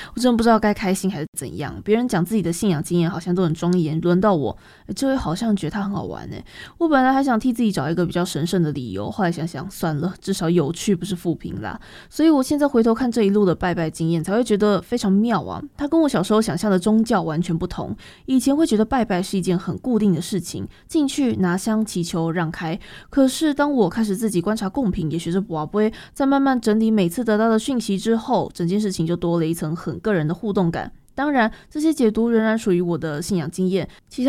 我真的不知道该开心还是怎样。别人讲自己的信仰经验好像都很庄严，轮到我，这位好像觉得他很好玩欸。我本来还想替自己找一个比较神圣的理由，后来想想算了，至少有趣不是负评啦。所以我现在回头看这一路的拜拜经验，才会觉得非常妙啊。它跟我小时候想象的宗教完全不同。以前会觉得拜拜是一件很固定的事情，进去拿香祈求让开。可是当我开始自己观察贡品，也学着跋杯，在慢慢整理每次得到的讯息之后，整件事情就多了一层很个人的互动感。当然，这些解读仍然属于我的信仰经验，其他